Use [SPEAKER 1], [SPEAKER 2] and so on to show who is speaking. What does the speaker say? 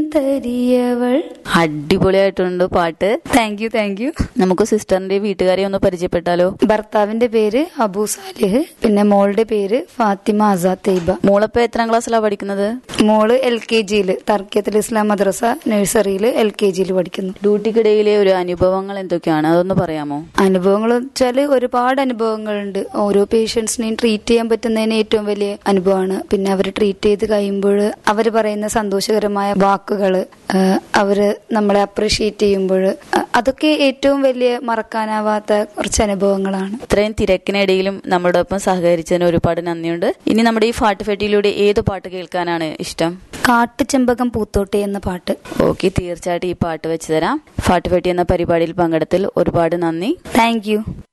[SPEAKER 1] തരിയവൾ.
[SPEAKER 2] അടിപൊളിയായിട്ടുണ്ട് പാട്ട്.
[SPEAKER 1] Thank you.
[SPEAKER 2] നമുക്ക് സിസ്റ്ററിന്റെ വീട്ടുകാരെ ഒന്ന് പരിചയപ്പെട്ടാലോ?
[SPEAKER 1] ഭർത്താവിന്റെ പേര് അബു സാലിഹ്, പിന്നെ മോളുടെ പേര് ഫാത്തിമ ആസാദ് തൈബ.
[SPEAKER 2] മോളപ്പോ എത്രാം ക്ലാസ്സിലാണ് പഠിക്കുന്നത്?
[SPEAKER 1] മോള് LKG തർക്കിയത്തുൽ ഇസ്ലാം മദ്രസ നഴ്സറിയിൽ LKG പഠിക്കുന്നു.
[SPEAKER 2] ഡ്യൂട്ടിക്കിടയിലെ ഒരു അനുഭവങ്ങൾ എന്തൊക്കെയാണ്, അതൊന്ന് പറയാമോ?
[SPEAKER 1] അനുഭവങ്ങൾ വെച്ചാല് ഒരുപാട് അനുഭവങ്ങളുണ്ട്. ഓരോ പേഷ്യൻസിനെയും ട്രീറ്റ് ചെയ്യാൻ പറ്റുന്നതിന് ഏറ്റവും വലിയ അനുഭവമാണ്. പിന്നെ അവർ ട്രീറ്റ് ചെയ്ത് കഴിയുമ്പോൾ അവർ പറയുന്ന സന്തോഷകരമായ വാക്കുകള്, അവര് നമ്മളെ അപ്രീഷിയേറ്റ് ചെയ്യുമ്പോൾ, അതൊക്കെ ഏറ്റവും വലിയ മറക്കാനാവാത്ത കുറച്ച് അനുഭവങ്ങളാണ്.
[SPEAKER 2] ഇത്രയും തിരക്കിനിടയിലും നമ്മളോടൊപ്പം സഹകരിച്ചതിന് ഒരുപാട് നന്ദിയുണ്ട്. ഇനി നമ്മുടെ ഈ ഫാട്ടുഫെട്ടിയിലൂടെ ഏത് പാട്ട് കേൾക്കാനാണ് ഇഷ്ടം?
[SPEAKER 1] കാട്ടുചെമ്പകം പൂത്തോട്ടെ എന്ന പാട്ട്.
[SPEAKER 2] ഓക്കെ, തീർച്ചയായിട്ടും ഈ പാട്ട് വെച്ച് തരാം. ഫാട്ടുഫെട്ടി എന്ന പരിപാടിയിൽ പങ്കെടുത്തതിൽ ഒരുപാട് നന്ദി.
[SPEAKER 1] Thank you.